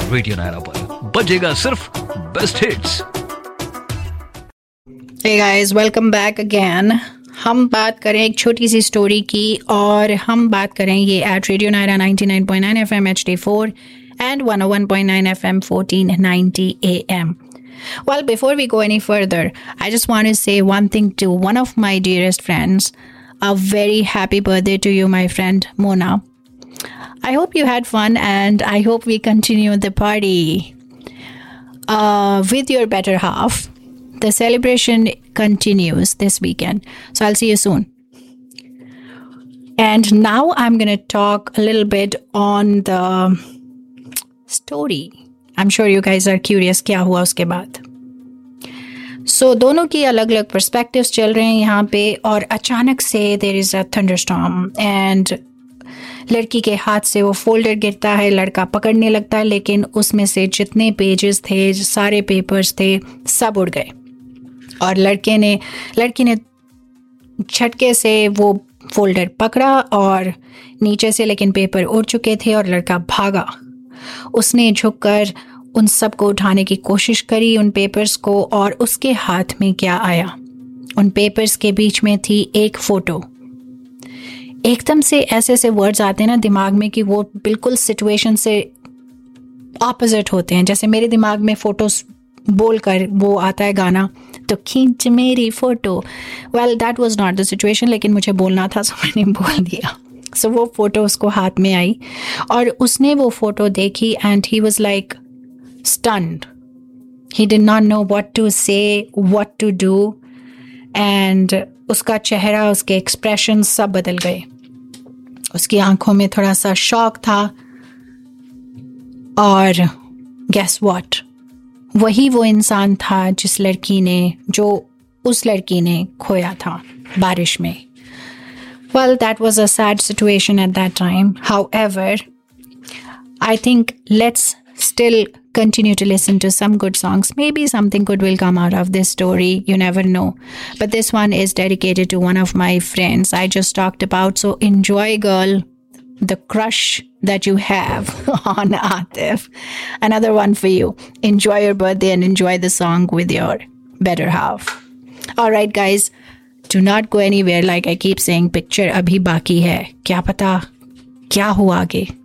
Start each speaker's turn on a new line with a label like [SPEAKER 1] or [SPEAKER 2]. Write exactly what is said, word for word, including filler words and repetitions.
[SPEAKER 1] Radio Naira पर बजेगा सिर्फ best hits.
[SPEAKER 2] Hey guys, welcome back again. हम बात करें एक छोटी सी स्टोरी की और हम बात करें ये at radio Naira ninety nine point nine F M H D four and one oh one point nine F M fourteen ninety A M. Well, before we go any further, I just want to say one thing to one of my dearest friends. A very happy birthday to you, my friend Mona. I hope you had fun and I hope we continue the party uh, with your better half. The celebration continues this weekend. So I'll see you soon. And now I'm going to talk a little bit on the story. I'm sure you guys are curious क्या हुआ उसके बाद. So दोनों की अलग अलग perspectives चल रहे हैं यहाँ पे और अचानक से there is a thunderstorm and लड़की के हाथ से वो फोल्डर गिरता है, लड़का पकड़ने लगता है लेकिन उसमें से जितने पेजेस थे, सारे पेपर्स थे, सब उड़ गए और लड़के ने लड़की ने झटके से वो फोल्डर पकड़ा और नीचे से लेकिन पेपर उड़ चुके थे और लड़का भागा. उसने झुककर उन सब को उठाने की कोशिश करी, उन पेपर्स को, और उसके हाथ में क्या आया? उन पेपर्स के बीच में थी एक फोटो. एकदम से ऐसे ऐसे वर्ड्स आते हैं ना दिमाग में कि वो बिल्कुल सिचुएशन से ऑपोजिट होते हैं. जैसे मेरे दिमाग में फोटोस बोल कर वो आता है गाना, तो खींच मेरी photo. Well that was not the situation, लेकिन मुझे बोलना था सो मैंने बोल दिया. सो so, वो फोटो उसको हाथ में आई और उसने वो फोटो देखी and he was like stunned. He did not know what to से, व्हाट टू डू, एंड उसका चेहरा, उसके एक्सप्रेशन सब बदल गए. उसकी आंखों में थोड़ा सा शॉक था और गेस व्हाट, वही वो इंसान था जिस लड़की ने जो उस लड़की ने खोया था बारिश में. Well, that was a sad situation at that time. However, I think let's still continue to listen to some good songs. Maybe something good will come out of this story. You never know. But this one is dedicated to one of my friends I just talked about. So enjoy, girl, the crush that you have on Atif. Another one for you. Enjoy your birthday and enjoy the song with your better half. All right, guys. Do not go anywhere. Like I keep saying, picture abhi baki hai. Kya pata kya hua aage.